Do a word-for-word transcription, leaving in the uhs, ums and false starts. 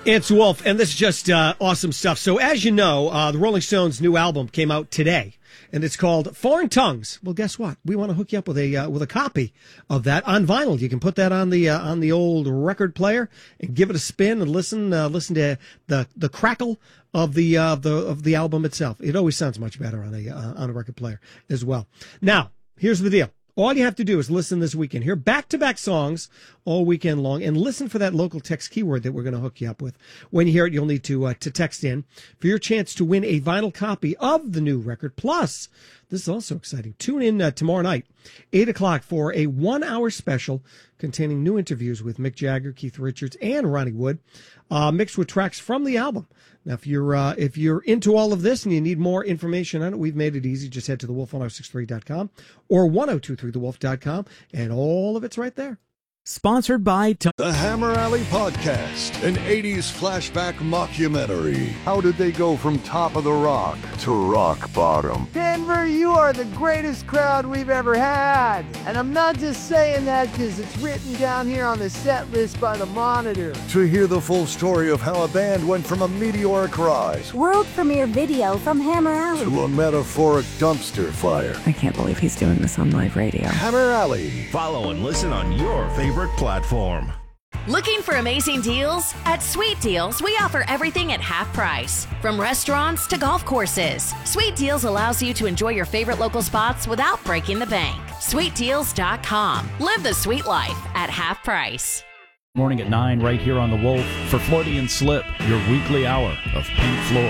It's Wolf, and this is just uh, awesome stuff. So, as you know, uh, the Rolling Stones' new album came out today, and it's called Foreign Tongues. Well, guess what? We want to hook you up with a uh, with a copy of that on vinyl. You can put that on the uh, on the old record player and give it a spin and listen uh, listen to the the crackle of the uh, the of the album itself. It always sounds much better on a uh, on a record player as well. Now, here's the deal. All you have to do is listen this weekend. Hear back-to-back songs all weekend long and listen for that local text keyword that we're going to hook you up with. When you hear it, you'll need to uh, to text in for your chance to win a vinyl copy of the new record. Plus, this is also exciting. Tune in uh, tomorrow night, eight o'clock, for a one-hour special containing new interviews with Mick Jagger, Keith Richards, and Ronnie Wood, uh, mixed with tracks from the album. Now, if you're uh, if you're into all of this and you need more information on it, we've made it easy. Just head to the wolf ten sixty-three dot com or ten twenty-three the wolf dot com, and all of it's right there. Sponsored by T- The Hammer Alley Podcast, an eighties flashback mockumentary. How did they go from top of the rock to rock bottom? Denver, you are the greatest crowd we've ever had. And I'm not just saying that because it's written down here on the set list by the Monitor. To hear the full story of how a band went from a meteoric rise World premiere video from Hammer Alley to a metaphoric dumpster fire. I can't believe he's doing this on live radio. Hammer Alley. Follow and listen on your favorite platform. Looking for amazing deals? At Sweet Deals, we offer everything at half price. From restaurants to golf courses, Sweet Deals allows you to enjoy your favorite local spots without breaking the bank. sweet deals dot com. Live the sweet life at half price. Morning at nine right here on The Wolf for Floridian Slip, your weekly hour of Pink Floyd.